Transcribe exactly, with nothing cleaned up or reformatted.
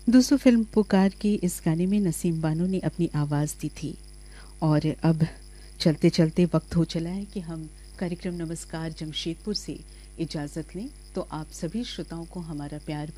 दोस्तों, फिल्म पुकार की इस गाने में नसीम बानो ने अपनी आवाज़ दी थी। और अब चलते चलते वक्त हो चला है कि हम कार्यक्रम नमस्कार जमशेदपुर से इजाज़त लें। तो आप सभी श्रोताओं को हमारा प्यार